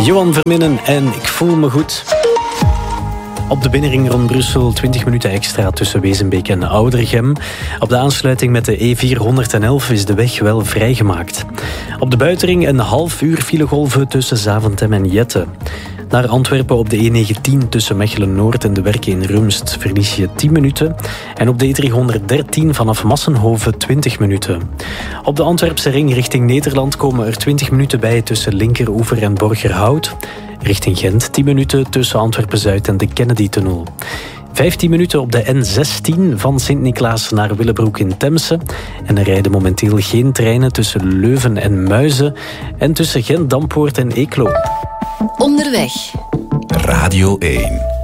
Johan Verminnen en ik voel me goed. Op de binnenring rond Brussel 20 minuten extra tussen Wezenbeek en Oudergem. Op de aansluiting met de E411 is de weg wel vrijgemaakt. Op de buitenring een half uur filegolven tussen Zaventem en Jette. Naar Antwerpen op de E19 tussen Mechelen-Noord en de Werken in Rumst verlies je 10 minuten. En op de E313 vanaf Massenhoven 20 minuten. Op de Antwerpse ring richting Nederland komen er 20 minuten bij tussen Linkeroever en Borgerhout. Richting Gent 10 minuten tussen Antwerpen-Zuid en de Kennedy-tunnel. 15 minuten op de N16 van Sint-Niklaas naar Willebroek in Temse. En er rijden momenteel geen treinen tussen Leuven en Muizen en tussen Gent, Dampoort en Eeklo. Onderweg. Radio 1.